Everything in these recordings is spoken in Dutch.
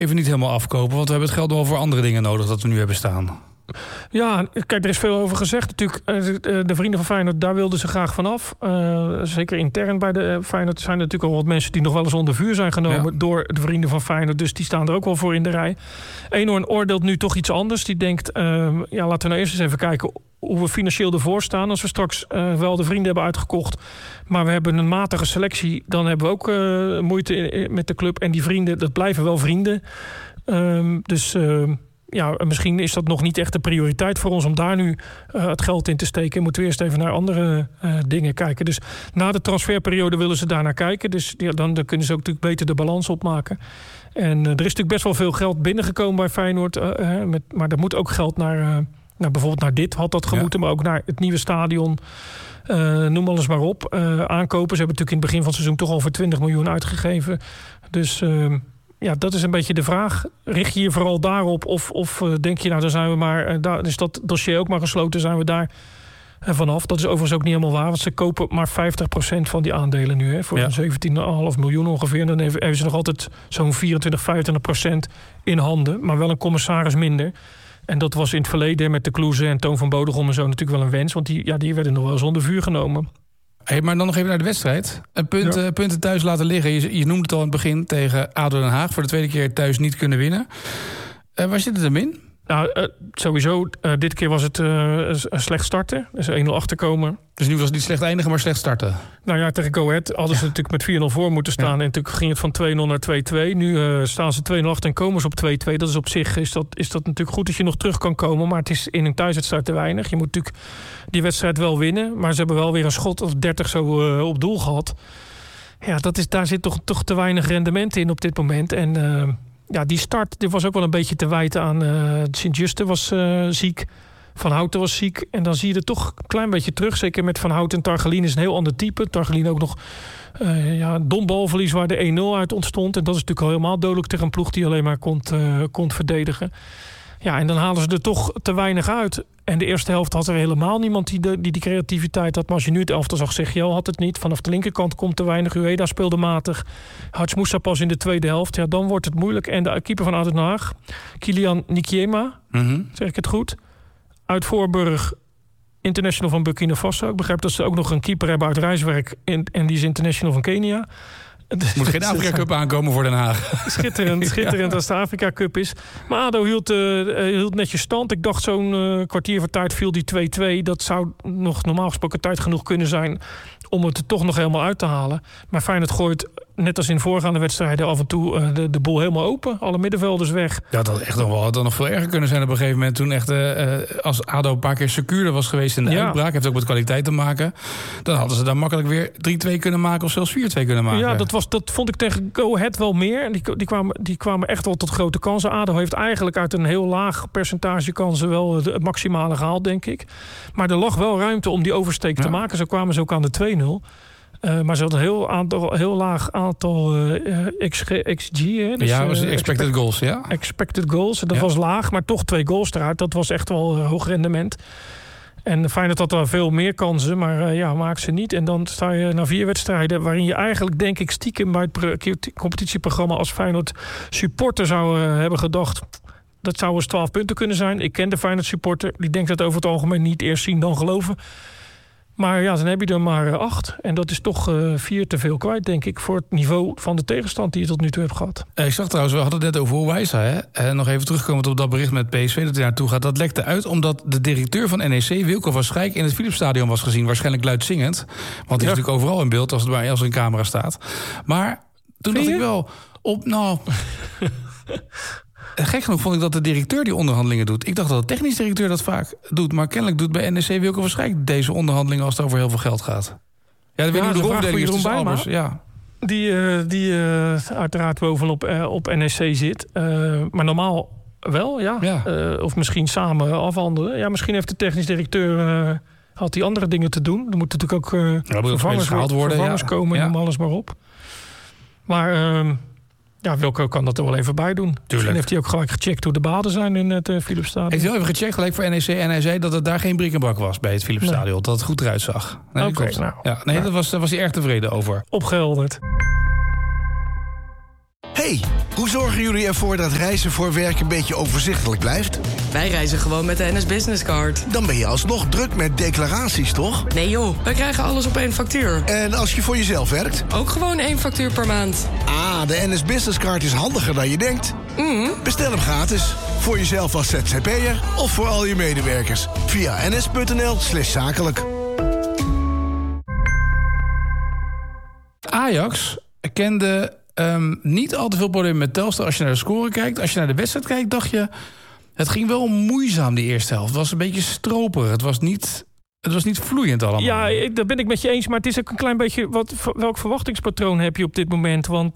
even niet helemaal afkopen. Want we hebben het geld wel voor andere dingen nodig dat we nu hebben staan. Ja, kijk, er is veel over gezegd. Natuurlijk, de vrienden van Feyenoord, daar wilden ze graag vanaf. Zeker intern bij de Feyenoord zijn er natuurlijk al wat mensen die nog wel eens onder vuur zijn genomen door de vrienden van Feyenoord. Dus die staan er ook wel voor in de rij. Eenhoorn oordeelt nu toch iets anders. Die denkt, laten we nou eerst eens even kijken hoe we financieel ervoor staan. Als we straks wel de vrienden hebben uitgekocht, maar we hebben een matige selectie, dan hebben we ook moeite met de club. En die vrienden, dat blijven wel vrienden. Misschien is dat nog niet echt de prioriteit voor ons om daar nu het geld in te steken. Moeten we eerst even naar andere dingen kijken. Dus na de transferperiode willen ze daar naar kijken. Dus dan kunnen ze ook natuurlijk beter de balans opmaken. En er is natuurlijk best wel veel geld binnengekomen bij Feyenoord. Maar er moet ook geld naar bijvoorbeeld naar dit had dat gemoeten. Maar ook naar het nieuwe stadion. Noem alles maar op. Aankopen. Ze hebben natuurlijk in het begin van het seizoen toch al voor 20 miljoen uitgegeven. Dus dat is een beetje de vraag. Richt je vooral daarop? Of denk je, dan zijn we maar... daar is dat dossier ook maar gesloten, zijn we daar vanaf. Dat is overigens ook niet helemaal waar. Want ze kopen maar 50% van die aandelen nu. Hè, voor 17,5 miljoen ongeveer. En dan hebben ze nog altijd zo'n 24-25% in handen. Maar wel een commissaris minder. En dat was in het verleden met de Kloeze en Toon van Bodegom en zo natuurlijk wel een wens. Want die werden nog wel eens onder vuur genomen. Hey, maar dan nog even naar de wedstrijd. Punten thuis laten liggen. Je noemde het al in het begin tegen ADO Den Haag. Voor de tweede keer thuis niet kunnen winnen. Waar zit het hem in? Nou, sowieso, dit keer was het een slecht starten. Dus 1-0 achterkomen. Dus nu was het niet slecht eindigen, maar slecht starten. Nou ja, tegen Go Ahead hadden ze natuurlijk met 4-0 voor moeten staan. En natuurlijk ging het van 2-0 naar 2-2. Nu staan ze 2-0 achter en komen ze op 2-2. Dat is op zich is dat natuurlijk goed dat je nog terug kan komen. Maar het is in een thuiswedstrijd te weinig. Je moet natuurlijk die wedstrijd wel winnen. Maar ze hebben wel weer een schot of 30 zo op doel gehad. Ja, daar zit toch te weinig rendement in op dit moment. En... die start dit was ook wel een beetje te wijten aan Sint-Juste was ziek. Van Houten was ziek. En dan zie je er toch een klein beetje terug. Zeker met Van Houten en Targelien is een heel ander type. Targelien ook nog dom balverlies waar de 1-0 uit ontstond. En dat is natuurlijk al helemaal dodelijk tegen een ploeg die alleen maar kon verdedigen. Ja, en dan halen ze er toch te weinig uit. En de eerste helft had er helemaal niemand die creativiteit had. Maar als je nu het elftal zag, zeg je al, had het niet. Vanaf de linkerkant komt te weinig. Ueda speelde matig. Hats Moussa pas in de tweede helft. Ja, dan wordt het moeilijk. En de keeper van ADO Den Haag, Kilian Nikiema, zeg ik het goed? Uit Voorburg, international van Burkina Faso. Ik begrijp dat ze ook nog een keeper hebben uit Rijswerk. En die is international van Kenia. Moet geen Afrika Cup aankomen voor Den Haag. Schitterend als de Afrika Cup is. Maar ADO hield netjes stand. Ik dacht zo'n kwartier voor tijd viel die 2-2. Dat zou nog normaal gesproken tijd genoeg kunnen zijn om het er toch nog helemaal uit te halen. Maar Feyenoord gooit, net als in voorgaande wedstrijden, af en toe de boel helemaal open. Alle middenvelders weg. Ja, dat had nog veel erger kunnen zijn op een gegeven moment. Toen echt, als ADO een paar keer secuurder was geweest in de uitbraak, heeft ook met kwaliteit te maken. Dan hadden ze daar makkelijk weer 3-2 kunnen maken of zelfs 4-2 kunnen maken. Ja, dat vond ik tegen Go Ahead wel meer. En die kwamen echt wel tot grote kansen. ADO heeft eigenlijk uit een heel laag percentage kansen wel het maximale gehaald, denk ik. Maar er lag wel ruimte om die oversteek te maken. Zo kwamen ze ook aan de 2-0. Maar ze hadden een heel laag aantal XG. Hè? Dus, was expected goals, ja. Expected goals, dat was laag, maar toch 2 goals eruit. Dat was echt wel hoog rendement. En Feyenoord had daar veel meer kansen, maar maak ze niet. En dan sta je na 4 wedstrijden waarin je eigenlijk, denk ik, stiekem bij het competitieprogramma als Feyenoord supporter zou hebben gedacht, dat zou eens 12 punten kunnen zijn. Ik ken de Feyenoord supporter, die denkt dat over het algemeen niet eerst zien dan geloven. Maar dan heb je er maar 8. En dat is toch 4 te veel kwijt, denk ik, voor het niveau van de tegenstand die je tot nu toe hebt gehad. Ik zag trouwens, we hadden het net over Wijsa. Nog even terugkomend op dat bericht met PSV dat hij naartoe gaat. Dat lekte uit omdat de directeur van NEC, Wilco van Schijk, in het Philipsstadion was gezien. Waarschijnlijk luidzingend. Want die is natuurlijk overal in beeld als er een camera staat. Maar toen dacht ik wel gek genoeg vond ik dat de directeur die onderhandelingen doet. Ik dacht dat de technisch directeur dat vaak doet. Maar kennelijk doet bij NEC Wilco van Schijk deze onderhandelingen als het over heel veel geld gaat. Ja, dat weet ik de rolverdeling is tussen Albers. Ja. Die uiteraard bovenop op NEC zit. Maar normaal wel, ja. Of misschien samen afhandelen. Ja, misschien heeft de technisch directeur had die andere dingen te doen. Er moeten natuurlijk ook vervangers komen en noem alles maar op. Maar Wilco kan dat er wel even bij doen. Tuurlijk. Misschien heeft hij ook gelijk gecheckt hoe de baden zijn in het Philipsstadion. Heeft hij wel even gecheckt gelijk voor NEC. En hij zei dat het daar geen brik en bak was bij het Philipsstadion. Nee. Dat het goed eruit zag. Nee, daar was hij erg tevreden over. Opgehelderd. Hey, hoe zorgen jullie ervoor dat reizen voor werk een beetje overzichtelijk blijft? Wij reizen gewoon met de NS Business Card. Dan ben je alsnog druk met declaraties, toch? Nee joh, wij krijgen alles op één factuur. En als je voor jezelf werkt? Ook gewoon 1 factuur per maand. Ah, de NS Business Card is handiger dan je denkt. Bestel hem gratis. Voor jezelf als ZZP'er of voor al je medewerkers. Via ns.nl/zakelijk. Ajax kende niet al te veel problemen met Telstar als je naar de score kijkt. Als je naar de wedstrijd kijkt, dacht je... Het ging wel moeizaam, die eerste helft. Het was een beetje stroperig. Het was niet vloeiend allemaal. Ja, daar ben ik met je eens. Maar het is ook een klein beetje... welk verwachtingspatroon heb je op dit moment? Want...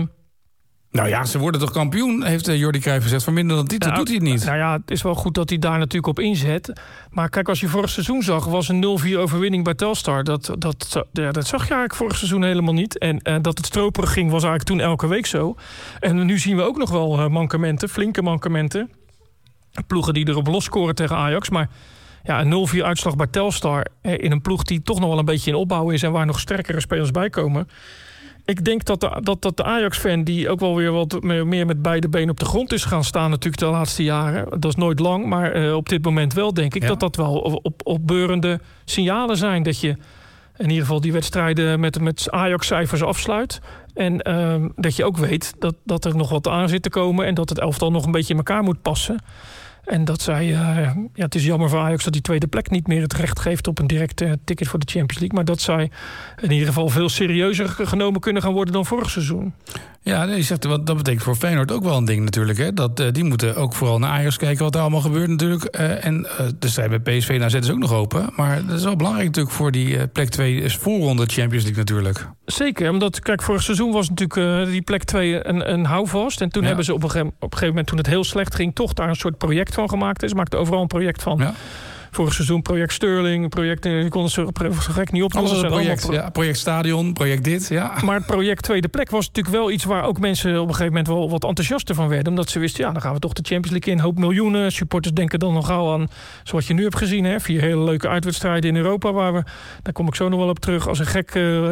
Nou ja, ze worden toch kampioen, heeft Jordi Cruijff gezegd. Van minder dan titel doet hij het niet. Nou ja, het is wel goed dat hij daar natuurlijk op inzet. Maar kijk, als je vorig seizoen zag... was een 0-4 overwinning bij Telstar. Dat zag je eigenlijk vorig seizoen helemaal niet. En dat het stroperig ging, was eigenlijk toen elke week zo. En nu zien we ook nog wel mankementen, flinke mankementen. Ploegen die erop losscoren tegen Ajax. Maar ja, een 0-4 uitslag bij Telstar... in een ploeg die toch nog wel een beetje in opbouw is... en waar nog sterkere spelers bij komen... Ik denk dat de Ajax-fan die ook wel weer wat meer met beide benen op de grond is gaan staan... natuurlijk de laatste jaren. Dat is nooit lang, maar op dit moment wel, denk ik... dat wel opbeurende signalen zijn. Dat je in ieder geval die wedstrijden met Ajax-cijfers afsluit. En dat je ook weet dat er nog wat aan zit te komen... en dat het elftal nog een beetje in elkaar moet passen... En dat zij, het is jammer voor Ajax dat die tweede plek niet meer het recht geeft op een direct ticket voor de Champions League. Maar dat zij in ieder geval veel serieuzer genomen kunnen gaan worden dan vorig seizoen. Ja, nee, zegt, dat betekent voor Feyenoord ook wel een ding natuurlijk. Hè? Dat, die moeten ook vooral naar Ajax kijken wat er allemaal gebeurt natuurlijk. En de strijd bij PSV zetten ze ook nog open. Maar dat is wel belangrijk natuurlijk voor die plek 2 is voorronde Champions League natuurlijk. Zeker, omdat kijk, vorig seizoen was natuurlijk die plek 2 een houvast. En toen hebben ze op een gegeven moment, toen het heel slecht ging, toch daar een soort project van gemaakt. Ze maakten overal een project van. Ja. Vorig seizoen project Sterling, project konden ze gek niet oplossen. Alles een project, project Stadion, project dit, ja. Maar het project tweede plek was natuurlijk wel iets waar ook mensen op een gegeven moment wel wat enthousiaster van werden. Omdat ze wisten, dan gaan we toch de Champions League in. Hoop miljoenen. Supporters denken dan nog gauw aan, zoals je nu hebt gezien, 4 hele leuke uitwedstrijden in Europa. Waar we, daar kom ik zo nog wel op terug, als een gek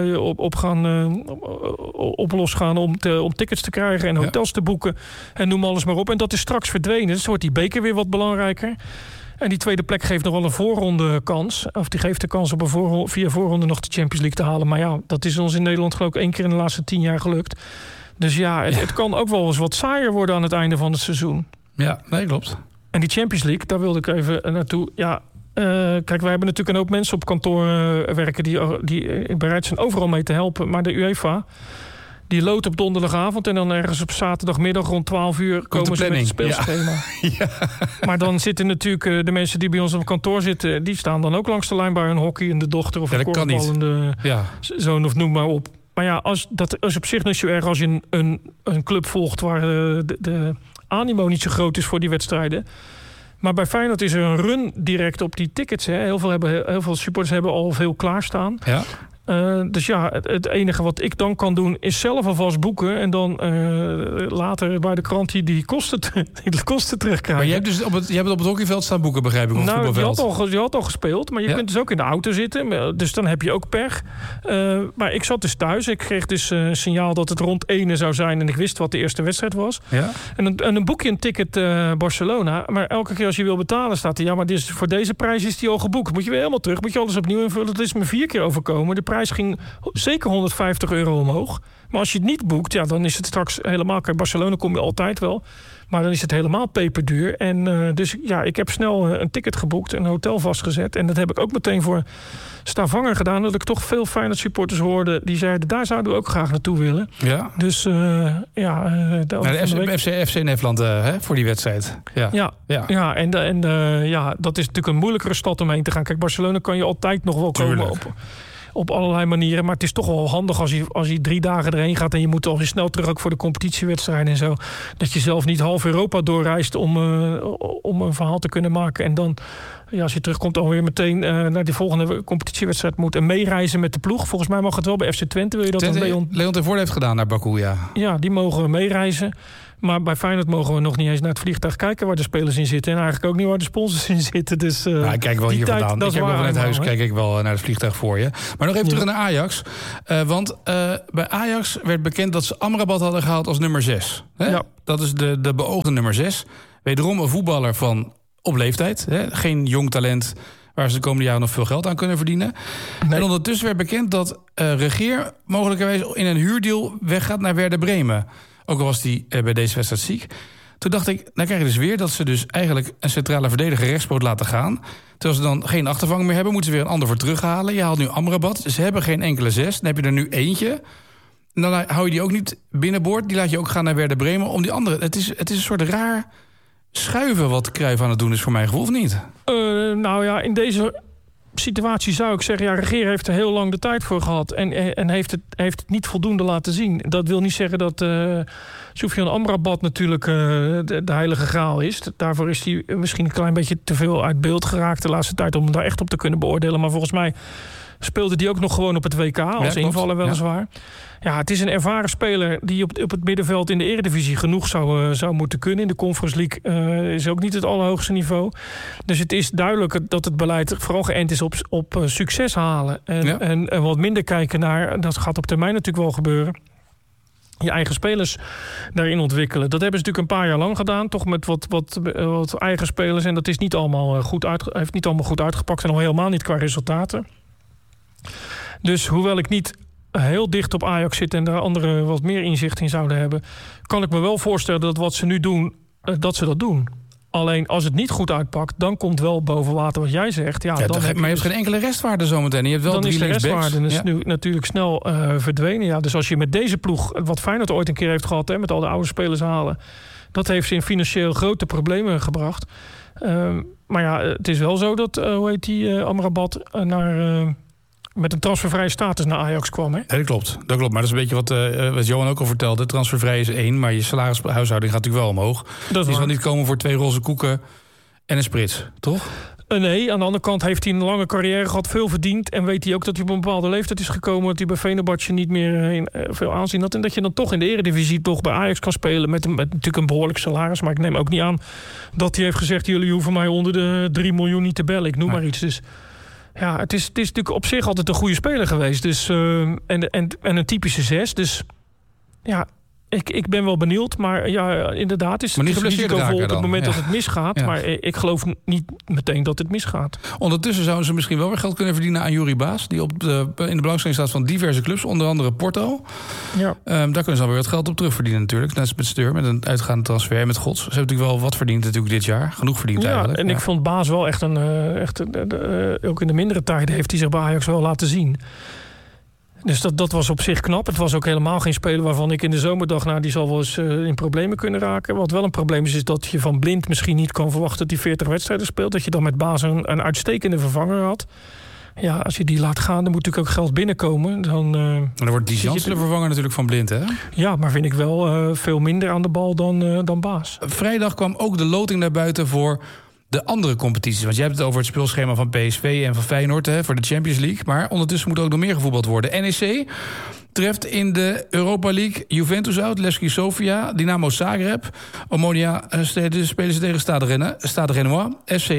op losgaan om tickets te krijgen en hotels te boeken. En noem alles maar op. En dat is straks verdwenen. Dus wordt die beker weer wat belangrijker. En die tweede plek geeft nog wel een voorronde kans. Of die geeft de kans op via voorronde nog de Champions League te halen. Maar ja, dat is ons in Nederland geloof ik 1 keer in de laatste 10 jaar gelukt. Dus het kan ook wel eens wat saaier worden aan het einde van het seizoen. Ja, nee, klopt. En die Champions League, daar wilde ik even naartoe. Ja, kijk, wij hebben natuurlijk een hoop mensen op kantoor werken die bereid zijn overal mee te helpen. Maar de UEFA... Die loodt op donderdagavond en dan ergens op zaterdagmiddag rond 12 uur komen ze met het speelschema. Ja. Maar dan zitten natuurlijk de mensen die bij ons op kantoor zitten... die staan dan ook langs de lijn bij een hockey en de dochter of een korfballende zoon of noem maar op. Maar ja, dat is op zich niet zo erg als je een club volgt... waar de animo niet zo groot is voor die wedstrijden. Maar bij Feyenoord is er een run direct op die tickets. Hè. Heel veel supporters hebben al veel klaarstaan. Ja. Dus ja, het enige wat ik dan kan doen is zelf alvast boeken... en dan later bij de krant die kosten terugkrijgen. Maar je hebt op het hockeyveld staan boeken, begrijp ik? Je had al gespeeld, maar je kunt dus ook in de auto zitten. Dus dan heb je ook pech. Maar ik zat dus thuis. Ik kreeg dus een signaal dat het rond 1 zou zijn... en ik wist wat de eerste wedstrijd was. Ja? En dan boek je een ticket Barcelona. Maar elke keer als je wil betalen staat er... ja, maar voor deze prijs is die al geboekt. Moet je weer helemaal terug. Moet je alles opnieuw invullen. Dat is me 4 keer overkomen. De prijs ging zeker €150 omhoog. Maar als je het niet boekt, dan is het straks helemaal... Kijk, Barcelona kom je altijd wel. Maar dan is het helemaal peperduur. En dus ja, ik heb snel een ticket geboekt, een hotel vastgezet. En dat heb ik ook meteen voor Stavanger gedaan. Dat ik toch veel Feyenoord supporters hoorde. Die zeiden, daar zouden we ook graag naartoe willen. Ja. Dus de FC Nederland voor die wedstrijd. Dat is natuurlijk een moeilijkere stad om heen te gaan. Kijk, Barcelona kan je altijd nog wel komen op allerlei manieren. Maar het is toch wel handig als je 3 dagen erheen gaat... en je moet al weer snel terug ook voor de competitiewedstrijden en zo. Dat je zelf niet half Europa doorreist om een verhaal te kunnen maken. En dan, als je terugkomt, alweer meteen naar die volgende competitiewedstrijd moet. En meereizen met de ploeg. Volgens mij mag het wel bij FC Twente. Wil je dat dan Leon ten Voorde heeft gedaan naar Baku, ja. Ja, die mogen meereizen. Maar bij Feyenoord mogen we nog niet eens naar het vliegtuig kijken waar de spelers in zitten. En eigenlijk ook niet waar de sponsors in zitten. Dus, ik kijk wel hier vandaan. Ik kijk wel vanuit huis, kijk ik wel naar het vliegtuig voor je. Maar nog even terug naar Ajax. Want bij Ajax werd bekend dat ze Amrabat hadden gehaald als nummer 6. Hè? Ja. Dat is de beoogde nummer 6. Wederom een voetballer van op leeftijd. Hè? Geen jong talent waar ze de komende jaren nog veel geld aan kunnen verdienen. Nee. En ondertussen werd bekend dat Regeer mogelijkerwijs in een huurdeal weggaat naar Werder Bremen. Ook al was hij bij deze wedstrijd ziek. Toen dacht ik, dan krijg je dus weer dat ze dus eigenlijk een centrale verdediger rechtspoot laten gaan. Terwijl ze dan geen achtervang meer hebben, moeten ze weer een ander voor terughalen. Je haalt nu Amrabat, ze hebben geen enkele 6. Dan heb je er nu eentje. En dan hou je die ook niet binnenboord. Die laat je ook gaan naar Werder Bremen om die andere. Het is een soort raar schuiven wat Cruijff aan het doen is voor mijn gevoel, of niet? In deze situatie zou ik zeggen, Regeer heeft er heel lang de tijd voor gehad en heeft het niet voldoende laten zien. Dat wil niet zeggen dat Soufiane Amrabat natuurlijk de heilige graal is. Daarvoor is hij misschien een klein beetje te veel uit beeld geraakt de laatste tijd om daar echt op te kunnen beoordelen. Maar volgens mij speelde die ook nog gewoon op het WK als invaller weliswaar. Ja, het is een ervaren speler die op het middenveld in de Eredivisie genoeg zou moeten kunnen. In de Conference League is ook niet het allerhoogste niveau. Dus het is duidelijk dat het beleid vooral geënt is op succes halen. En wat minder kijken naar, dat gaat op termijn natuurlijk wel gebeuren, je eigen spelers daarin ontwikkelen. Dat hebben ze natuurlijk een paar jaar lang gedaan, toch met wat eigen spelers. En dat is niet allemaal heeft niet allemaal goed uitgepakt en al helemaal niet qua resultaten. Dus hoewel ik niet heel dicht op Ajax zit en daar anderen wat meer inzicht in zouden hebben, kan ik me wel voorstellen dat wat ze nu doen, dat ze dat doen. Alleen als het niet goed uitpakt, dan komt wel boven water wat jij zegt. Maar je hebt geen enkele restwaarde zometeen. Je hebt wel dan is de restwaarde is nu natuurlijk snel verdwenen. Ja, dus als je met deze ploeg, wat Feyenoord ooit een keer heeft gehad, met al de oude spelers halen, dat heeft ze in financieel grote problemen gebracht. Maar het is wel zo dat Amrabat met een transfervrije status naar Ajax kwam. Hè? Ja, dat klopt. Maar dat is een beetje wat Johan ook al vertelde. Transfervrij is 1, maar je salarishuishouding gaat natuurlijk wel omhoog. Die zal niet komen voor 2 roze koeken en een sprits, toch? Nee, aan de andere kant heeft hij een lange carrière gehad, veel verdiend. En weet hij ook dat hij op een bepaalde leeftijd is gekomen, dat hij bij Fenerbahce niet meer veel aanzien had. En dat je dan toch in de Eredivisie toch bij Ajax kan spelen met natuurlijk een behoorlijk salaris. Maar ik neem ook niet aan dat hij heeft gezegd, jullie hoeven mij onder de 3 miljoen niet te bellen. Ik noem maar iets. Dus ja, het is natuurlijk op zich altijd een goede speler geweest. Dus, en een typische 6. Dus ja, ik ben wel benieuwd. Maar ja, inderdaad is het risicovol op het moment dat het misgaat. Ja. Maar ik geloof niet meteen dat het misgaat. Ondertussen zouden ze misschien wel weer geld kunnen verdienen aan Yuri Baas, die in de belangstelling staat van diverse clubs, onder andere Porto. Ja. Daar kunnen ze alweer wat geld op terugverdienen natuurlijk. Net als met Steur, met een uitgaande transfer met Gods. Ze hebben natuurlijk wel wat verdiend natuurlijk dit jaar. Genoeg verdiend eigenlijk. En ik vond Baas wel echt ook in de mindere tijden heeft hij zich bij Ajax wel laten zien. Dus dat was op zich knap. Het was ook helemaal geen speler waarvan ik in de zomer dacht, die zal wel eens in problemen kunnen raken. Wat wel een probleem is dat je van Blind misschien niet kan verwachten dat hij 40 wedstrijden speelt. Dat je dan met Baas een uitstekende vervanger had. Ja, als je die laat gaan, dan moet natuurlijk ook geld binnenkomen. Dan wordt die Jansen de vervanger natuurlijk van Blind, hè? Ja, maar vind ik wel veel minder aan de bal dan Baas. Vrijdag kwam ook de loting naar buiten voor de andere competities. Want jij hebt het over het speelschema van PSV en van Feyenoord, hè, voor de Champions League. Maar ondertussen moet ook nog meer gevoetbald worden. NEC treft in de Europa League Juventus uit, Levski Sofia, Dynamo Zagreb, Omonia spelen ze tegen Stade Rennais, FC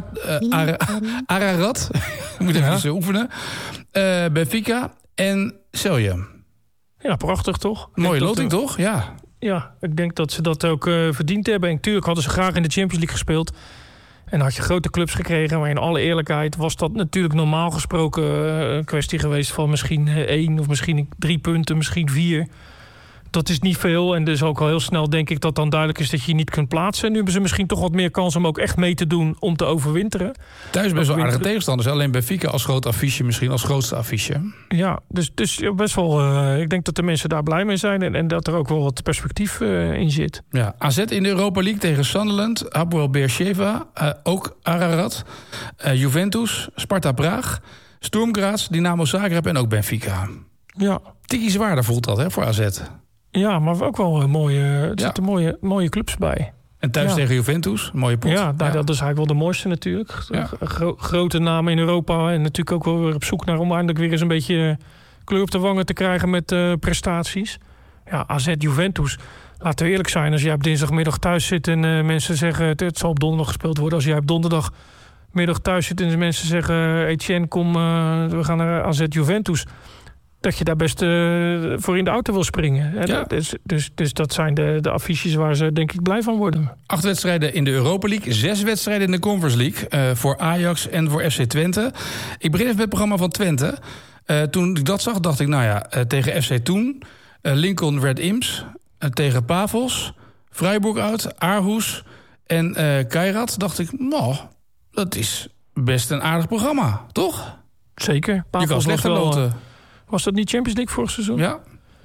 Ararat, moet even oefenen, Benfica en Celje. Ja, prachtig toch? Mooie loting toch? Ja. Ja, ik denk dat ze dat ook verdiend hebben. En natuurlijk hadden ze graag in de Champions League gespeeld. En had je grote clubs gekregen. Maar in alle eerlijkheid was dat natuurlijk normaal gesproken een kwestie geweest van misschien 1 of misschien 3 punten, misschien 4. Dat is niet veel. En dus ook al heel snel denk ik dat dan duidelijk is dat je je niet kunt plaatsen. En nu hebben ze misschien toch wat meer kans om ook echt mee te doen om te overwinteren. Thuis best wel aardige tegenstanders. Alleen Benfica als groot affiche, misschien als grootste affiche. Ja, dus best wel. Ik denk dat de mensen daar blij mee zijn. En dat er ook wel wat perspectief in zit. Ja, AZ in de Europa League tegen Sunderland, Hapoel Beersheva, ook Ararat, Juventus, Sparta Praag, Sturm Graz, Dynamo Zagreb en ook Benfica. Ja. Tikkie zwaarder voelt dat, hè, voor AZ. Ja, maar ook wel er zitten mooie clubs bij. En thuis tegen Juventus, mooie pot. Ja, dat is eigenlijk wel de mooiste natuurlijk. Ja. Grote namen in Europa. En natuurlijk ook wel weer op zoek naar om eindelijk weer eens een beetje kleur op de wangen te krijgen met prestaties. Ja, AZ Juventus. laten we eerlijk zijn, als jij op dinsdagmiddag thuis zit en mensen zeggen het zal op donderdag gespeeld worden. Als jij op donderdagmiddag thuis zit en mensen zeggen Etienne, kom, we gaan naar AZ Juventus. Dat je daar best voor in de auto wil springen. Ja. Dus dat zijn de affiches waar ze denk ik blij van worden. 8 wedstrijden in de Europa League, 6 wedstrijden in de Conference League. Voor Ajax en voor FC Twente. Ik begin even met het programma van Twente. Toen ik dat zag, dacht ik, tegen FC Toen, Lincoln Red Imps, tegen Pavos, Freiburg uit, Aarhus en Kairat, dacht ik, dat is best een aardig programma, toch? Zeker. Je kan slechter loten. Was dat niet Champions League vorig seizoen? Ja.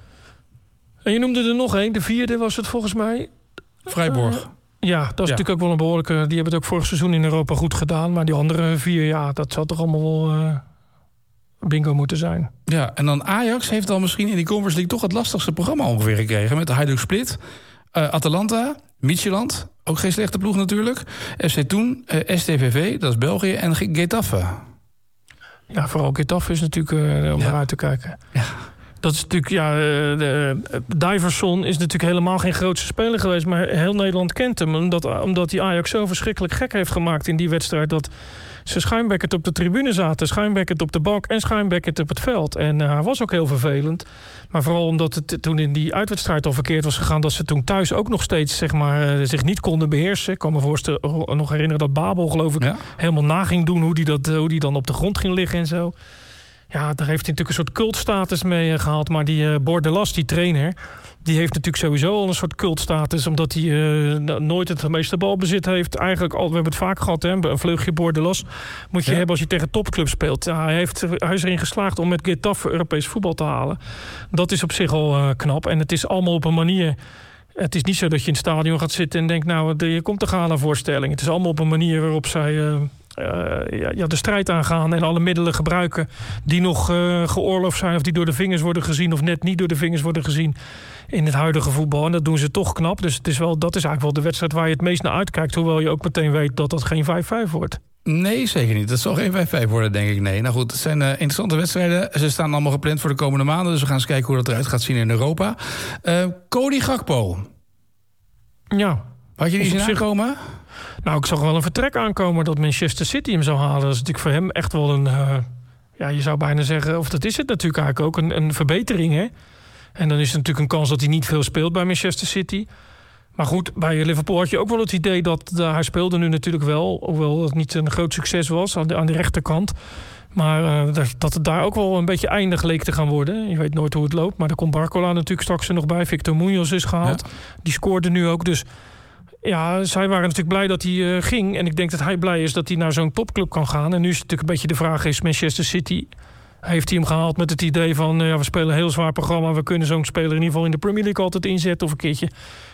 En je noemde er nog één, de 4e was het volgens mij. Freiburg. Ja, dat is natuurlijk ook wel een behoorlijke. Die hebben het ook vorig seizoen in Europa goed gedaan. Maar die andere 4, dat zou toch allemaal wel bingo moeten zijn. Ja, en dan Ajax heeft dan misschien in die Conference League toch het lastigste programma ongeveer gekregen. Met de Hajduk Split, Atalanta, Midtjylland, ook geen slechte ploeg natuurlijk. FC Toen, STVV, dat is België, en Getafe. Ja, vooral Getafe is natuurlijk om naar uit te kijken. Ja. Dat is natuurlijk, Diverson is natuurlijk helemaal geen grootste speler geweest, maar heel Nederland kent hem. Omdat hij Ajax zo verschrikkelijk gek heeft gemaakt in die wedstrijd, dat ze schuimbekkend op de tribune zaten, schuimbekkend op de bank en schuimbekkend op het veld. En hij was ook heel vervelend. Maar vooral omdat het toen in die uitwedstrijd al verkeerd was gegaan, dat ze toen thuis ook nog steeds zich niet konden beheersen. Ik kan me nog herinneren dat Babel, geloof ik, helemaal na ging doen hoe die dan op de grond ging liggen en zo. Ja, daar heeft hij natuurlijk een soort cultstatus mee gehaald. Maar die Bordelas, die trainer, die heeft natuurlijk sowieso al een soort cultstatus, omdat hij nooit het meeste balbezit heeft. Eigenlijk al, we hebben het vaak gehad, een vleugje Bordelas moet je hebben als je tegen topclubs speelt. Ja, hij is erin geslaagd om met Getafe Europees voetbal te halen. Dat is op zich al knap. En het is allemaal op een manier. Het is niet zo dat je in het stadion gaat zitten en denkt, je komt de gala-voorstelling. Het is allemaal op een manier waarop zij de strijd aangaan en alle middelen gebruiken die nog geoorloofd zijn, of die door de vingers worden gezien of net niet door de vingers worden gezien in het huidige voetbal. En dat doen ze toch knap. Dus dat is eigenlijk wel de wedstrijd waar je het meest naar uitkijkt, hoewel je ook meteen weet dat dat geen 5-5 wordt. Nee, zeker niet. Dat zal geen 5-5 worden, denk ik. Nee. Nou goed, het zijn interessante wedstrijden. Ze staan allemaal gepland voor de komende maanden, dus we gaan eens kijken hoe dat eruit gaat zien in Europa. Cody Gakpo. Ja. Had je die zien aankomen? Nou, ik zag wel een vertrek aankomen dat Manchester City hem zou halen. Dat is natuurlijk voor hem echt wel een, je zou bijna zeggen, of dat is het natuurlijk eigenlijk ook, een verbetering, hè? En dan is het natuurlijk een kans dat hij niet veel speelt bij Manchester City. Maar goed, bij Liverpool had je ook wel het idee dat hij speelde nu natuurlijk wel, hoewel het niet een groot succes was aan de rechterkant. Maar dat het daar ook wel een beetje eindig leek te gaan worden. Je weet nooit hoe het loopt, maar er komt Barcola natuurlijk straks er nog bij. Victor Munoz is gehaald. Ja. Die scoorde nu ook, dus ja, zij waren natuurlijk blij dat hij ging. En ik denk dat hij blij is dat hij naar zo'n topclub kan gaan. En nu is het natuurlijk een beetje de vraag, is Manchester City, heeft hij hem gehaald met het idee van, we spelen een heel zwaar programma, we kunnen zo'n speler in ieder geval in de Premier League altijd inzetten, of een keertje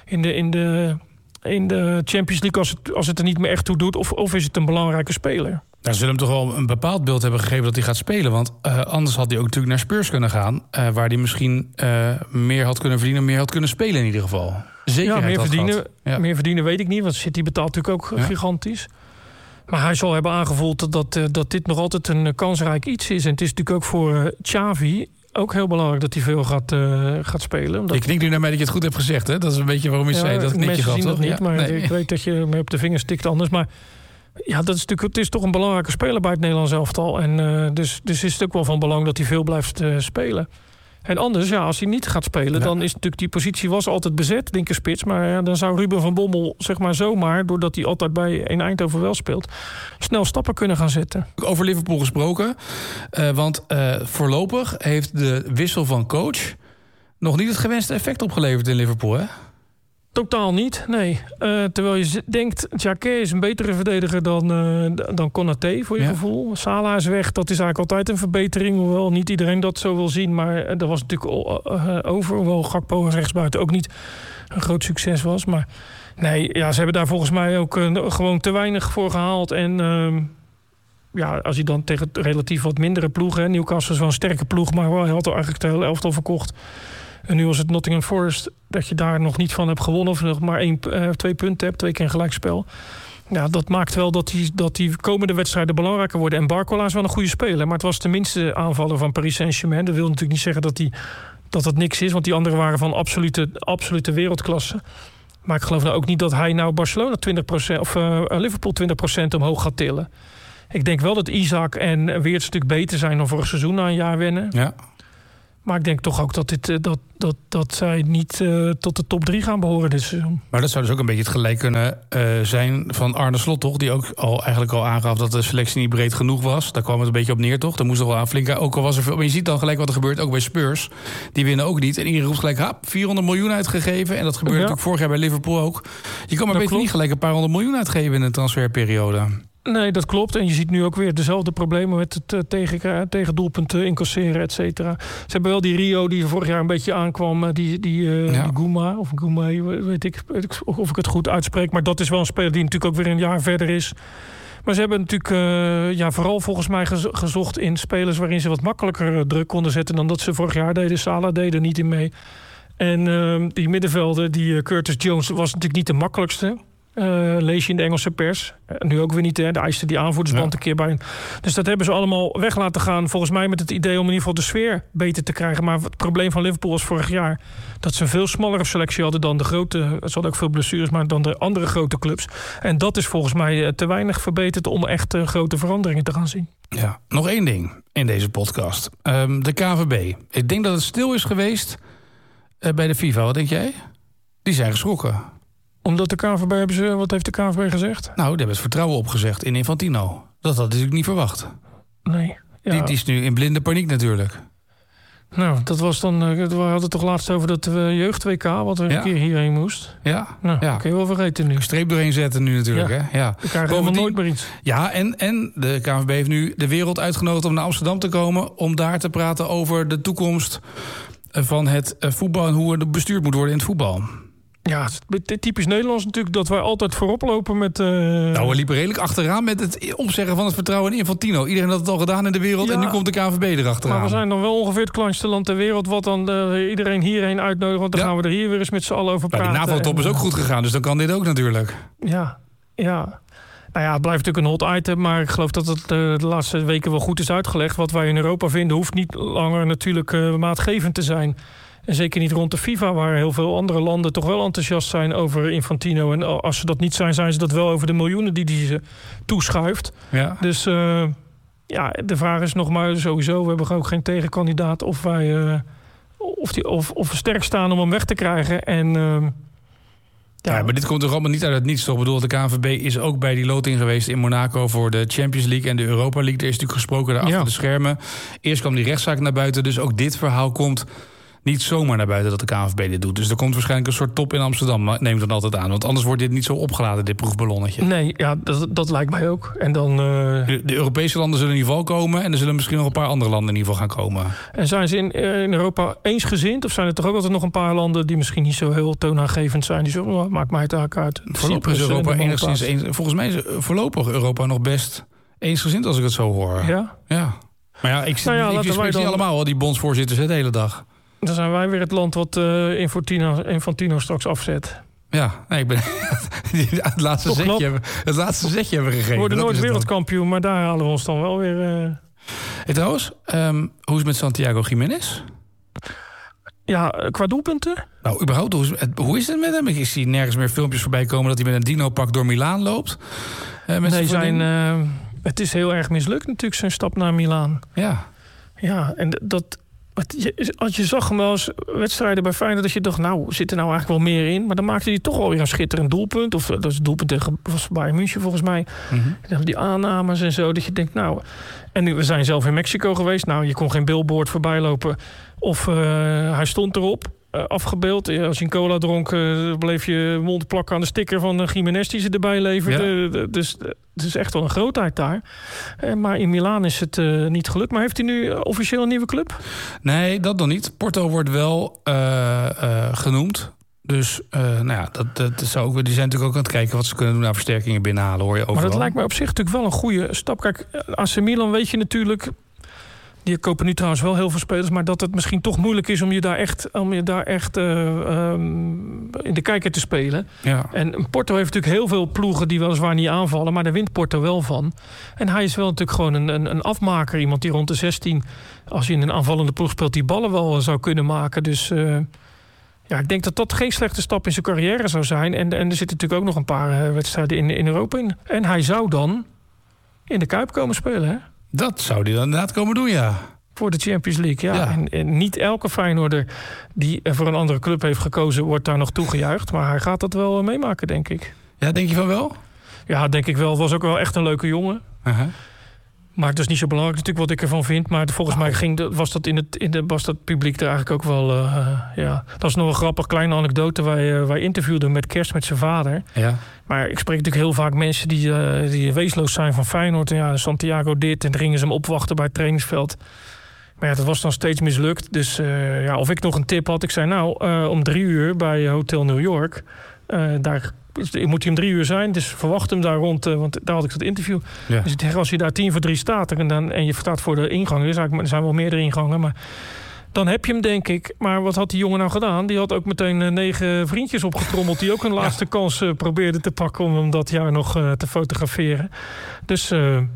in de Champions League als het er niet meer echt toe doet, of is het een belangrijke speler? Nou, ze zullen hem toch wel een bepaald beeld hebben gegeven dat hij gaat spelen. Want anders had hij ook natuurlijk naar Spurs kunnen gaan, waar hij misschien meer had kunnen verdienen, meer had kunnen spelen in ieder geval. Zekerheid meer verdienen weet ik niet, want City betaalt natuurlijk ook gigantisch. Maar hij zal hebben aangevoeld dat dit nog altijd een kansrijk iets is. En het is natuurlijk ook voor Xavi ook heel belangrijk dat hij veel gaat spelen. Omdat ik knik nu naar mij dat je het goed hebt gezegd, hè? Dat is een beetje waarom je zei dat knikje gehad. Mensen zien dat niet, maar ik weet dat je me op de vingers tikt anders. Maar ja, dat is natuurlijk, het is toch een belangrijke speler bij het Nederlands elftal. En dus is het ook wel van belang dat hij veel blijft spelen. En anders, als hij niet gaat spelen, dan is natuurlijk die positie was altijd bezet, linkerspits. Maar dan zou Ruben van Bommel, zeg maar zomaar, doordat hij altijd in Eindhoven wel speelt, snel stappen kunnen gaan zetten. Over Liverpool gesproken, want voorlopig heeft de wissel van coach nog niet het gewenste effect opgeleverd in Liverpool, hè? Totaal niet, nee. Terwijl je denkt, Jacquet is een betere verdediger dan Konaté, voor je gevoel. Salah is weg, dat is eigenlijk altijd een verbetering. Hoewel niet iedereen dat zo wil zien. Maar dat was natuurlijk over. Hoewel Gakpo rechtsbuiten ook niet een groot succes was. Maar nee, ze hebben daar volgens mij ook gewoon te weinig voor gehaald. En als je dan tegen relatief wat mindere ploegen, Newcastle is wel een sterke ploeg, maar hij had er eigenlijk het hele elftal verkocht. En nu was het Nottingham Forest, dat je daar nog niet van hebt gewonnen, of nog maar 2 punten hebt, 2 keer een gelijkspel. Ja, dat maakt wel dat die komende wedstrijden belangrijker worden. En Barcola is wel een goede speler, maar het was tenminste aanvaller van Paris Saint-Germain. Dat wil natuurlijk niet zeggen dat hij dat niks is. Want die anderen waren van absolute wereldklasse. Maar ik geloof nou ook niet dat hij nou Barcelona 20% of Liverpool 20% omhoog gaat tillen. Ik denk wel dat Isaac en Weerts een stuk beter zijn dan vorig seizoen na een jaar wennen. Ja. Maar ik denk toch ook dat zij niet tot de top 3 gaan behoren dit seizoen. Maar dat zou dus ook een beetje het gelijk kunnen zijn van Arne Slot, toch? Die ook eigenlijk al aangaf dat de selectie niet breed genoeg was. Daar kwam het een beetje op neer, toch? Daar moest nog wel aan flink. Ook al was er veel. Maar je ziet dan gelijk wat er gebeurt, ook bij Spurs. Die winnen ook niet. En iedereen roept gelijk, 400 miljoen uitgegeven. En dat gebeurde natuurlijk vorig jaar bij Liverpool ook. Je kan maar beter niet gelijk een paar 100 miljoen uitgeven in een transferperiode. Nee, dat klopt. En je ziet nu ook weer dezelfde problemen met het tegen doelpunten incasseren, et cetera. Ze hebben wel die Rio die vorig jaar een beetje aankwam. Die Gouma, of Goumé, weet ik of ik het goed uitspreek. Maar dat is wel een speler die natuurlijk ook weer een jaar verder is. Maar ze hebben natuurlijk vooral volgens mij gezocht in spelers waarin ze wat makkelijker druk konden zetten dan dat ze vorig jaar deden. Salah deed er niet in mee. En die middenvelder, die Curtis Jones, was natuurlijk niet de makkelijkste. Lees je in de Engelse pers. Nu ook weer niet, hè. De eiste die aanvoerdersband een keer bij. Dus dat hebben ze allemaal weg laten gaan. Volgens mij met het idee om in ieder geval de sfeer beter te krijgen. Maar het probleem van Liverpool was vorig jaar dat ze een veel smallere selectie hadden dan de grote. Ze hadden ook veel blessures, maar dan de andere grote clubs. En dat is volgens mij te weinig verbeterd om echt grote veranderingen te gaan zien. Ja, nog één ding in deze podcast. De KNVB. Ik denk dat het stil is geweest bij de FIFA. Wat denk jij? Die zijn geschrokken. Omdat de KNVB wat heeft de KNVB gezegd? Nou, die hebben het vertrouwen opgezegd in Infantino. Dat had natuurlijk niet verwacht. Nee. Ja. Die is nu in blinde paniek natuurlijk. Nou, dat was dan. We hadden het toch laatst over dat jeugd-WK, wat er een keer hierheen moest. Ja. Nou, kun je wel vergeten nu. Streep doorheen zetten nu natuurlijk. Ja. Hè? Ja. We krijgen helemaal nooit meer iets. Ja, en de KNVB heeft nu de wereld uitgenodigd om naar Amsterdam te komen om daar te praten over de toekomst van het voetbal en hoe er bestuurd moet worden in het voetbal. Ja, het typisch Nederlands natuurlijk dat wij altijd voorop lopen met... Nou, we liepen redelijk achteraan met het opzeggen van het vertrouwen in Infantino. Iedereen had het al gedaan in de wereld en nu komt de KNVB erachteraan. Maar we zijn dan wel ongeveer het kleinste land ter wereld wat dan iedereen hierheen uitnodigen. Want dan gaan we er hier weer eens met z'n allen over praten. De NAVO-top is ook goed gegaan, dus dan kan dit ook natuurlijk. Ja. Nou ja, het blijft natuurlijk een hot item, maar ik geloof dat het de laatste weken wel goed is uitgelegd. Wat wij in Europa vinden hoeft niet langer natuurlijk maatgevend te zijn. En zeker niet rond de FIFA, waar heel veel andere landen toch wel enthousiast zijn over Infantino. En als ze dat niet zijn, zijn ze dat wel over de miljoenen die ze toeschuift. Ja. Dus de vraag is nog maar sowieso, we hebben ook geen tegenkandidaat of wij of we sterk staan om hem weg te krijgen. En ja, maar dit komt toch allemaal niet uit het niets, toch? Ik bedoel, de KNVB is ook bij die loting geweest in Monaco voor de Champions League en de Europa League. Er is natuurlijk gesproken daar achter de schermen. Eerst kwam die rechtszaak naar buiten, dus ook dit verhaal komt niet zomaar naar buiten dat de KNVB dit doet. Dus er komt waarschijnlijk een soort top in Amsterdam, neem ik dan altijd aan. Want anders wordt dit niet zo opgeladen, dit proefballonnetje. Nee, ja, dat lijkt mij ook. En dan de Europese landen zullen in ieder geval komen en er zullen misschien nog een paar andere landen in ieder geval gaan komen. En zijn ze in Europa eensgezind? Of zijn er toch ook altijd nog een paar landen die misschien niet zo heel toonaangevend zijn? Die zo, maakt mij het eigenlijk uit. Voorlopig is Europa enigszins eens. Volgens mij is voorlopig Europa nog best eensgezind als ik het zo hoor. Ja. Maar ja, ik spreek niet allemaal al die bondsvoorzitters de hele dag. Dan zijn wij weer het land wat Infantino straks afzet. Ja, nee, ik ben het laatste zetje hebben gegeven. We worden nooit wereldkampioen, maar daar halen we ons dan wel weer. Hey, trouwens, hoe is het met Santiago Giménez? Ja, qua doelpunten? Nou, überhaupt, hoe is het met hem? Ik zie nergens meer filmpjes voorbij komen dat hij met een dino-pak door Milaan loopt. Het is heel erg mislukt natuurlijk, zijn stap naar Milaan. Ja, en als je zag hem wel eens wedstrijden bij Feyenoord, dat je dacht, nou, zit er nou eigenlijk wel meer in? Maar dan maakte hij toch alweer een schitterend doelpunt. Of dat is het doelpunt tegen Bayern München volgens mij. Mm-hmm. Die aannames en zo, dat je denkt, nou. En nu, we zijn zelf in Mexico geweest. Nou, je kon geen billboard voorbij lopen. Of hij stond erop, afgebeeld. Als je een cola dronk, bleef je mond plakken aan de sticker van Giménez die ze erbij leverde. Ja. Dus het is echt wel een grootheid daar. Maar in Milaan is het niet gelukt. Maar heeft hij nu officieel een nieuwe club? Nee, dat nog niet. Porto wordt wel genoemd. Dus dat zou ook, die zijn natuurlijk ook aan het kijken wat ze kunnen doen aan versterkingen binnenhalen, hoor je overal. Maar dat lijkt mij op zich natuurlijk wel een goede stap. Kijk, AC Milan weet je natuurlijk, Die kopen nu trouwens wel heel veel spelers, maar dat het misschien toch moeilijk is om je daar echt in de kijker te spelen. Ja. En Porto heeft natuurlijk heel veel ploegen die weliswaar niet aanvallen, maar daar wint Porto wel van. En hij is wel natuurlijk gewoon een afmaker, iemand die rond de 16, als je in een aanvallende ploeg speelt, die ballen wel zou kunnen maken. Dus ik denk dat dat geen slechte stap in zijn carrière zou zijn. En er zitten natuurlijk ook nog een paar wedstrijden in Europa in. En hij zou dan in de Kuip komen spelen, hè? Dat zou hij dan inderdaad komen doen, ja. Voor de Champions League, ja. En niet elke Feyenoorder die voor een andere club heeft gekozen, wordt daar nog toegejuicht. Maar hij gaat dat wel meemaken, denk ik. Ja, denk je van wel? Ja, denk ik wel. Was ook wel echt een leuke jongen. Uh-huh. Maar het is niet zo belangrijk natuurlijk wat ik ervan vind. Maar volgens mij was dat publiek er eigenlijk ook wel... Dat is nog een grappig kleine anekdote. Wij interviewden met Kerst met zijn vader. Ja. Maar ik spreek natuurlijk heel vaak mensen die weesloos zijn van Feyenoord. En ja, Santiago dit. En dan gingen ze hem opwachten bij het trainingsveld. Maar ja, dat was dan steeds mislukt. Dus of ik nog een tip had. Ik zei om 3:00 bij Hotel New York. Daar moet hij om 3:00 zijn. Dus verwacht hem daar rond. Want daar had ik dat interview. Ja. Dus ik zeg, als je daar 2:45 staat. En je staat voor de ingang. Er zijn wel meerdere ingangen. Maar dan heb je hem, denk ik. Maar wat had die jongen nou gedaan? Die had ook meteen 9 vriendjes opgetrommeld. Die ook een laatste kans probeerden te pakken. Om hem dat jaar nog te fotograferen. Dus...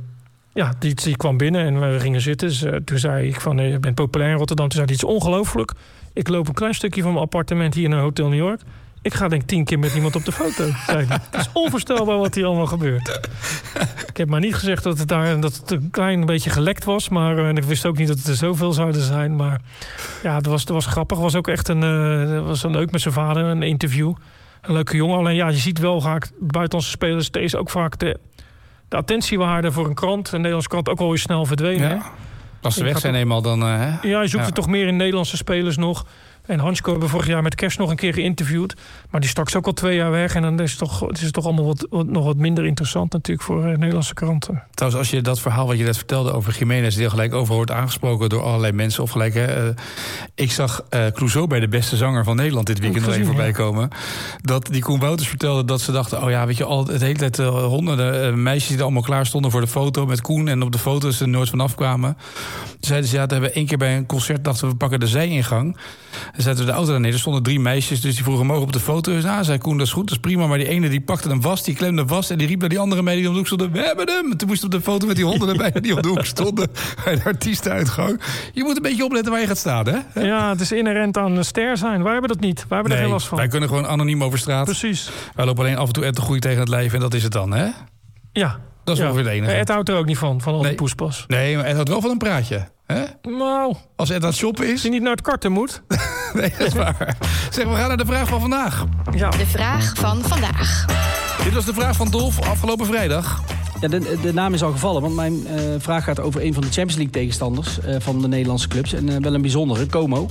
die kwam binnen en we gingen zitten. Dus, toen zei ik van, je bent populair in Rotterdam. Toen zei hij, het is ongelooflijk. Ik loop een klein stukje van mijn appartement hier naar Hotel New York. Ik ga denk 10 keer met iemand op de foto. Zei hij. Het is onvoorstelbaar wat hier allemaal gebeurt. Ik heb maar niet gezegd dat het een klein beetje gelekt was. Maar en ik wist ook niet dat het er zoveel zouden zijn. Maar ja, het was grappig. Het was ook echt was leuk met zijn vader. Een interview. Een leuke jongen. Alleen ja, je ziet wel vaak buitenlandse spelers. Er is ook vaak de attentiewaarde voor een krant. Een Nederlandse krant ook alweer snel verdwenen. Ja. Als ze weg zijn eenmaal dan... Ja, je zoekt het toch meer in Nederlandse spelers nog. En Hansko hebben we vorig jaar met Kerst nog een keer geïnterviewd. Maar die stak al 2 jaar weg. En dan is het toch allemaal nog wat minder interessant natuurlijk voor Nederlandse kranten. Trouwens, als je dat verhaal wat je net vertelde over Jiménez... die er gelijk over wordt aangesproken door allerlei mensen... of gelijk, ik zag Clouseau bij de beste zanger van Nederland dit weekend nog even voorbij komen. Dat die Koen Wouters vertelde dat ze dachten... oh ja, weet je, het hele tijd honderden meisjes die er allemaal klaar stonden voor de foto met Koen... en op de foto's er nooit vanaf kwamen. Zeiden ze, hebben we 1 keer bij een concert dachten we pakken de zijingang... En zetten we de auto daar neer. Er stonden 3 meisjes, dus die vroegen mogen op de foto. Zei Koen, dat is goed, dat is prima. Maar die ene die pakte hem vast, die klemde hem vast... en die riep naar die andere meiden die om de hoek stonden... we hebben hem! En toen moest op de foto met die honderden meiden die op de hoek stonden... bij de artiestenuitgang. Je moet een beetje opletten waar je gaat staan, hè? Ja, het is inherent aan ster zijn. Wij hebben dat niet. Wij hebben er geen last van. Wij kunnen gewoon anoniem over straat. Precies. Wij lopen alleen af en toe Ed de Groei tegen het lijf... en dat is het dan, hè? Ja. Dat is ongeveer het enige. Ed houdt er ook niet van al die poespas. Nee, maar Ed houdt wel van een praatje. Hè? Nou, als Ed aan het shoppen is... Als hij niet naar het karten moet. Nee, dat is waar. Zeg, we gaan naar de vraag van vandaag. Ja. De vraag van vandaag. Dit was de vraag van Dolf afgelopen vrijdag. Ja, de naam is al gevallen, want mijn vraag gaat over een van de Champions League tegenstanders van de Nederlandse clubs. En wel een bijzondere, Como.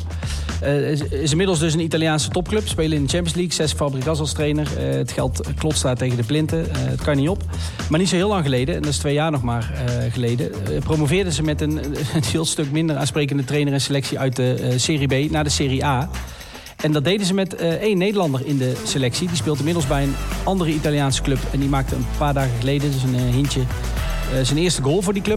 Is inmiddels dus een Italiaanse topclub, spelen in de Champions League. 6 Fabregas als trainer. Het geld klotst daar tegen de plinten. Het kan niet op. Maar niet zo heel lang geleden, en dat is 2 jaar nog maar geleden... promoveerden ze met een heel stuk minder aansprekende trainer en selectie uit de Serie B naar de Serie A. En dat deden ze met 1 Nederlander in de selectie. Die speelt inmiddels bij een andere Italiaanse club. En die maakte een paar dagen geleden, dus een hintje, zijn eerste goal voor die club.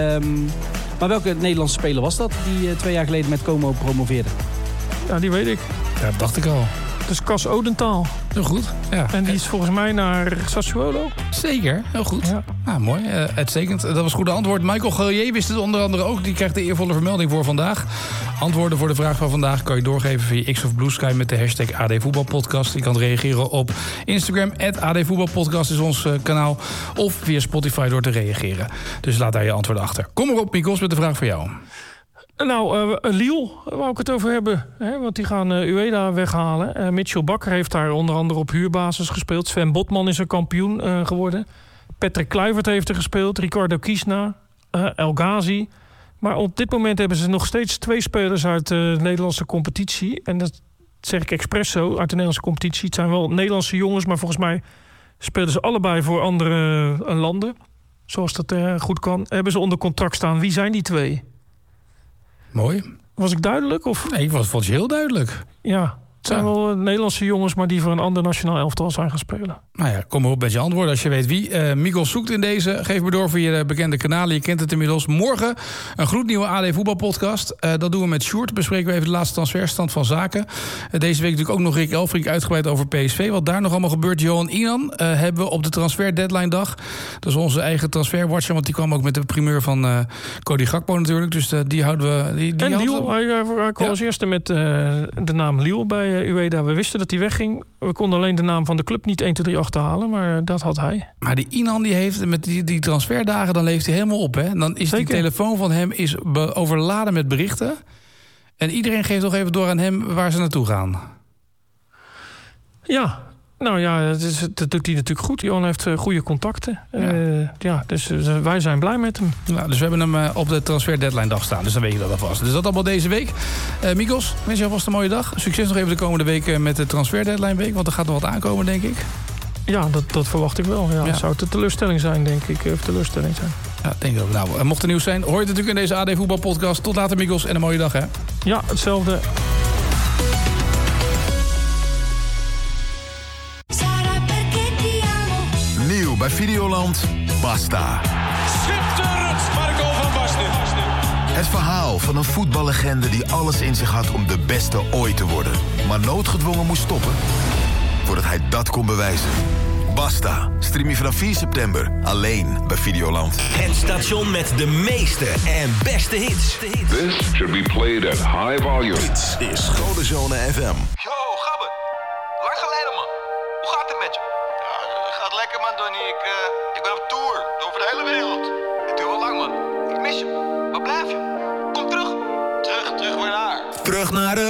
Maar welke Nederlandse speler was dat die 2 jaar geleden met Como promoveerde? Ja, die weet ik. Ja, dat dacht ik al. Het is Cas Odenthal. Heel goed. Ja. En die is volgens mij naar Sassuolo. Zeker, heel goed. Ja. Ah, mooi, uitstekend. Dat was goed antwoord. Michael Gallier wist het onder andere ook. Die krijgt de eervolle vermelding voor vandaag. Antwoorden voor de vraag van vandaag kan je doorgeven via X of Blue Sky met de hashtag AD Voetbalpodcast. Je kan reageren op Instagram. @AD Voetbalpodcast is ons kanaal. Of via Spotify door te reageren. Dus laat daar je antwoord achter. Kom maar op, Mikos, met de vraag voor jou. Nou, Lille wou ik het over hebben. Hè, want die gaan Ueda weghalen. Mitchell Bakker heeft daar onder andere op huurbasis gespeeld. Sven Botman is er kampioen geworden. Patrick Kluivert heeft er gespeeld. Ricardo Kiesna. El Ghazi. Maar op dit moment hebben ze nog steeds 2 spelers uit de Nederlandse competitie. En dat zeg ik expres zo, uit de Nederlandse competitie. Het zijn wel Nederlandse jongens, maar volgens mij spelen ze allebei voor andere landen. Zoals dat goed kan. Hebben ze onder contract staan. Wie zijn die 2? Mooi. Was ik duidelijk? Of? Nee, ik vond je heel duidelijk. Ja, Het zijn wel Nederlandse jongens, maar die voor een ander nationaal elftal zijn gaan spelen. Nou ja, kom maar op met je antwoorden als je weet wie. Migos zoekt in deze. Geef me door via de bekende kanalen. Je kent het inmiddels. Morgen een gloednieuwe AD Voetbalpodcast. Dat doen we met Sjoerd. Bespreken we even de laatste transferstand van zaken. Deze week natuurlijk ook nog Rick Elfrink uitgebreid over PSV. Wat daar nog allemaal gebeurt. Johan Inan hebben we op de transfer deadline dag. Dat is onze eigen transferwatcher. Want die kwam ook met de primeur van Cody Gakpo natuurlijk. Dus die houden we... En Liel, hij kwam als eerste met de naam Liel bij Ueda. We wisten dat hij wegging. We konden alleen de naam van de club niet 1, 2, 3 achterhalen. Maar dat had hij. Maar die Inan die heeft met die transferdagen, dan leeft hij helemaal op. Hè? Dan is die telefoon van hem overladen met berichten. En iedereen geeft nog even door aan hem waar ze naartoe gaan. Ja, nou ja, dat doet hij natuurlijk goed. Johan heeft goede contacten. Dus wij zijn blij met hem. Nou, dus we hebben hem op de transfer deadline dag staan. Dus dan weet je dat alvast. Dus dat allemaal deze week. Migos, wens je alvast een mooie dag. Succes nog even de komende week met de transfer deadline week. Want er gaat nog wat aankomen, denk ik. Ja, dat verwacht ik wel. Ja. Zou het een teleurstelling zijn, denk ik. Of teleurstelling zijn. Ja, denk ik ook. Nou, mocht er nieuws zijn, hoor je het natuurlijk in deze AD Voetbalpodcast. Tot later, Migos. En een mooie dag, hè? Ja, hetzelfde. Nieuw bij Videoland, Basta. Schitterend, Marco van Basten. Het verhaal van een voetballegende die alles in zich had om de beste ooit te worden. Maar noodgedwongen moest stoppen voordat hij dat kon bewijzen. Basta. Stream je vanaf 4 september. Alleen bij Videoland. Het station met de meeste en beste hits. This should be played at high volume. Dit is Code Zone FM. Yo, Gabbe. Lang geleden, man. Hoe gaat het met je? Ja, gaat lekker, man, Donnie. Ik ben op tour. Over de hele wereld. Het duurt wel lang, man. Ik mis je. Waar blijf je? Kom terug. Terug naar waar? Terug naar de